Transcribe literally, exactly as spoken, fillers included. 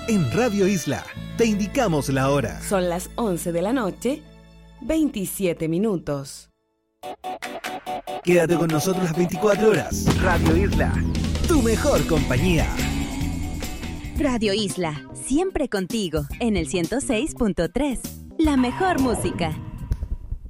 En Radio Isla, te indicamos la hora. Son las once de la noche, veintisiete minutos. Quédate con nosotros las veinticuatro horas. Radio Isla, tu mejor compañía. Radio Isla, siempre contigo, en el ciento seis punto tres. La mejor música.